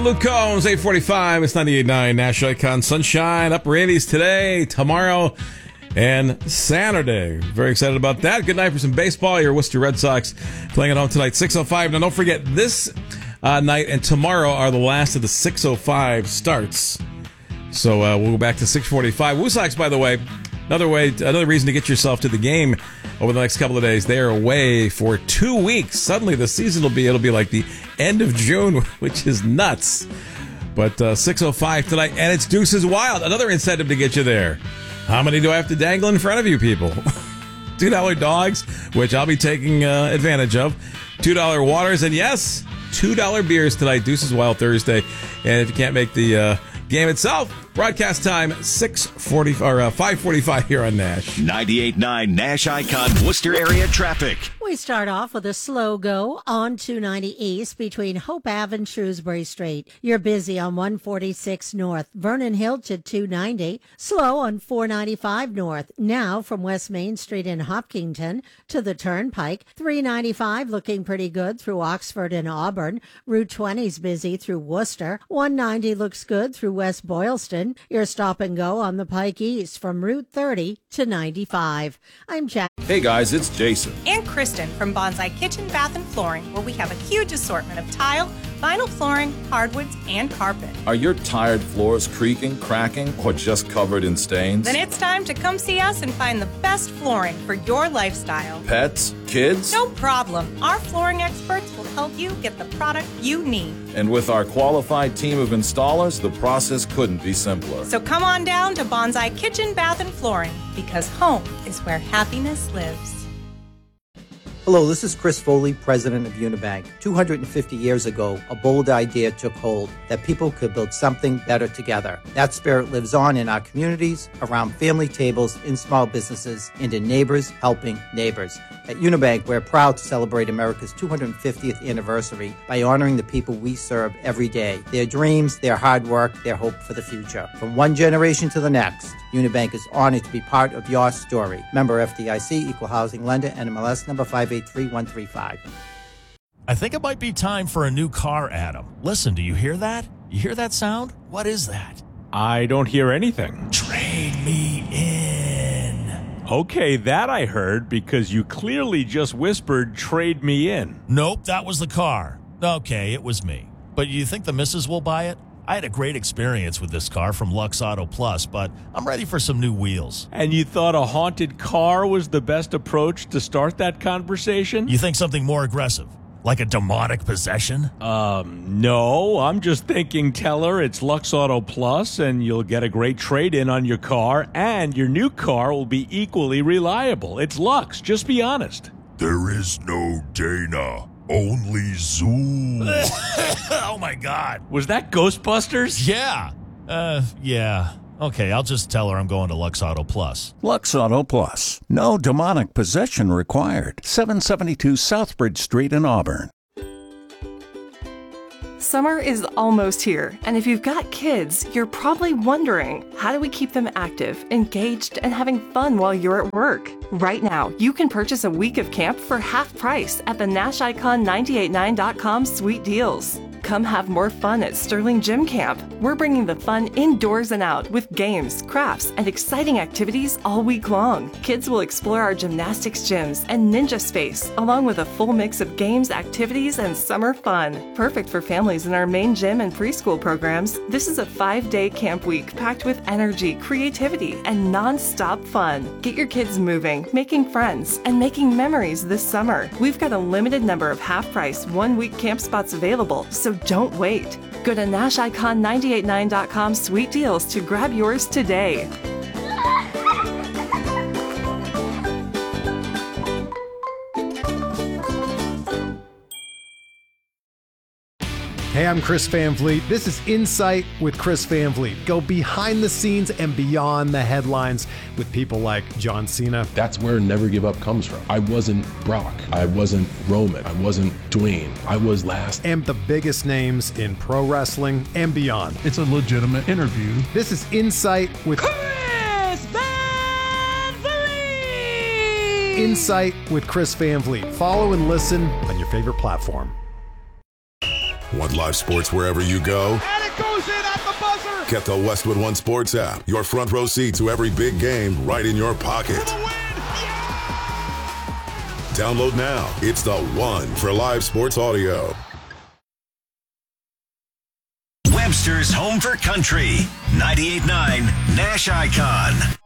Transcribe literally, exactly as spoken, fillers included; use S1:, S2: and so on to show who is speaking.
S1: Luke Combs, eight forty-five. It's ninety-eight point nine Nash Icon Sunshine. Upper eighties today, tomorrow, and Saturday. Very excited about that. Good night for some baseball. Your Worcester Red Sox playing at home tonight, six oh five. Now, don't forget, this uh, night and tomorrow are the last of the six oh five starts. So uh, we'll go back to six forty-five. Woo Sox, by the way, another way, another reason to get yourself to the game over the next couple of days. They are away for two weeks. Suddenly, the season will be, it'll be like the end of June, which is nuts. But uh, six oh five tonight, and it's Deuces Wild. Another incentive to get you there. How many do I have to dangle in front of you people? two dollar dogs, which I'll be taking uh, advantage of. two dollar waters, and yes, two dollar beers tonight. Deuces Wild Thursday. And if you can't make the uh, game itself, broadcast time six forty or uh, five forty-five here on Nash.
S2: ninety-eight point nine Nash Icon Worcester area traffic.
S3: We start off with a slow go on two ninety East between Hope Ave and Shrewsbury Street. You're busy on one forty-six North, Vernon Hill to two ninety. Slow on four ninety-five North, now from West Main Street in Hopkinton to the Turnpike. three ninety-five looking pretty good through Oxford and Auburn. Route twenty's busy through Worcester. one ninety looks good through West Boylston. Your stop and go on the Pike East from Route thirty to ninety-five. I'm Jack.
S4: Hey guys, it's Jason.
S5: And Kristen from Bonsai Kitchen, Bath, and Flooring, where we have a huge assortment of tile, vinyl flooring, hardwoods, and carpet.
S4: Are your tired floors creaking, cracking, or just covered in stains?
S5: Then it's time to come see us and find the best flooring for your lifestyle.
S4: Pets? Kids?
S5: No problem. Our flooring experts will help you get the product you need.
S4: And with our qualified team of installers, the process couldn't be simpler.
S5: So come on down to Bonsai Kitchen, Bath, and Flooring, because home is where happiness lives.
S6: Hello, this is Chris Foley, president of Unibank. two hundred fifty years ago, a bold idea took hold that people could build something better together. That spirit lives on in our communities, around family tables, in small businesses, and in neighbors helping neighbors. At Unibank, we're proud to celebrate America's two hundred fiftieth anniversary by honoring the people we serve every day, their dreams, their hard work, their hope for the future. From one generation to the next, Unibank is honored to be part of your story. Member F D I C, Equal Housing Lender, N M L S number five eight three one three five.
S7: I think it might be time for a new car, Adam. Listen, do you hear that? You hear that sound? What is that?
S8: I don't hear anything.
S7: Trade me in.
S8: Okay, that I heard because you clearly just whispered, trade me in.
S7: Nope, that was the car. Okay, it was me. But you think the missus will buy it? I had a great experience with this car from Lux Auto Plus, but I'm ready for some new wheels.
S8: And you thought a haunted car was the best approach to start that conversation?
S7: You think something more aggressive, like a demonic possession?
S8: Um, no, I'm just thinking tell her it's Lux Auto Plus and you'll get a great trade-in on your car and your new car will be equally reliable. It's Lux, just be honest.
S9: There is no Dana. Only Zoom.
S7: Oh, my God.
S8: Was that Ghostbusters?
S7: Yeah. Uh, yeah. Okay, I'll just tell her I'm going to Lux Auto Plus.
S10: Lux Auto Plus. No demonic possession required. seven seventy-two Southbridge Street in Auburn.
S11: Summer is almost here, and if you've got kids, you're probably wondering, how do we keep them active, engaged, and having fun while you're at work? Right now, you can purchase a week of camp for half price at the Nash Icon nine eight nine dot com Sweet Deals. Come have more fun at Sterling Gym Camp. We're bringing the fun indoors and out with games, crafts, and exciting activities all week long. Kids will explore our gymnastics gyms and ninja space, along with a full mix of games, activities, and summer fun. Perfect for families in our main gym and preschool programs. This is a five-day camp week packed with energy, creativity, and non-stop fun. Get your kids moving, making friends, and making memories this summer. We've got a limited number of half-price, one-week camp spots available, so don't wait. Go to Nash Icon nine eight nine dot com Sweet Deals to grab yours today.
S12: Hey, I'm Chris Van Vliet. This is Insight with Chris Van Vliet. Go behind the scenes and beyond the headlines with people like John Cena.
S13: That's where Never Give Up comes from. I wasn't Brock. I wasn't Roman. I wasn't Dwayne. I was last.
S12: And the biggest names in pro wrestling and beyond.
S14: It's a legitimate interview.
S12: This is Insight with
S15: Chris Van Vliet.
S12: Insight with Chris Van Vliet. Follow and listen on your favorite platform.
S14: Want live sports wherever you go?
S15: And it goes in at the buzzer.
S14: Get the Westwood One Sports app. Your front row seat to every big game right in your pocket. Download now. It's the one for live sports audio.
S2: Webster's home for country. ninety-eight point nine Nash Icon.